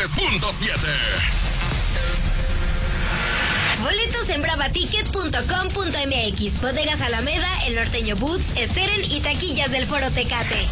Boletos en bravaticket.com.mx, Bodegas Alameda, El Norteño Boots, Steren y taquillas del Foro Tecate.